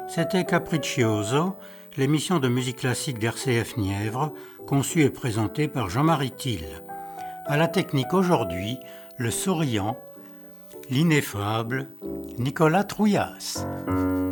C'était Capriccioso, l'émission de musique classique d'RCF Nièvre, conçue et présentée par Jean-Marie Thiel. À la technique aujourd'hui, le souriant, l'ineffable Nicolas Trouillas.